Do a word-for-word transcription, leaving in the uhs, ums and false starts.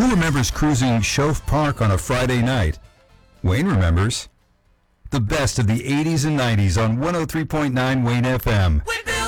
Who remembers cruising Shove Park on a Friday night? Wayne remembers. The best of the eighties and nineties on one oh three point nine Wayne F M.